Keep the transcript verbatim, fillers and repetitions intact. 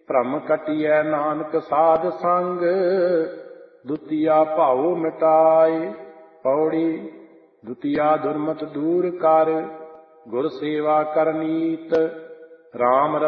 ਭ੍ਰਮ ਕਟਿਐ ਨਾਨਕ ਸਾਧ ਸੰਗ, ਦੁਤੀਆ ਭਾਉ ਮਿਟਾਏ। ਪੌੜੀ। ਦੁਤੀਆ ਦੁਰਮਤ ਦੂਰ ਕਰ, ਗੁਰ ਸੇਵਾ ਕਰਨੀਤ। ਰਾਮ